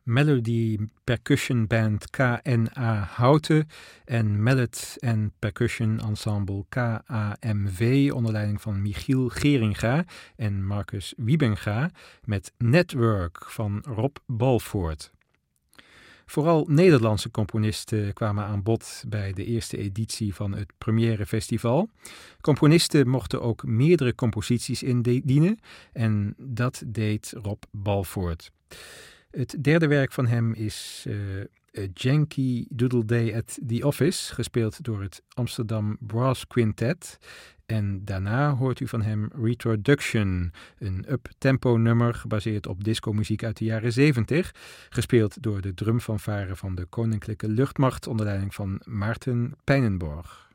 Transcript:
Melody Percussion Band KNA Houten en Mallet en Percussion Ensemble KAMV onder leiding van Michiel Geringa en Marcus Wiebenga met Network van Rob Balvoort. Vooral Nederlandse componisten kwamen aan bod bij de eerste editie van het Première Festival. Componisten mochten ook meerdere composities indienen en dat deed Rob Balvoort. Het derde werk van hem is A Yankee Doodle Day at the Office, gespeeld door het Amsterdam Brass Quintet. En daarna hoort u van hem Retroduction, een up-tempo nummer gebaseerd op discomuziek uit de jaren 70, gespeeld door de drumfanfare van de Koninklijke Luchtmacht onder leiding van Maarten Pijnenborg.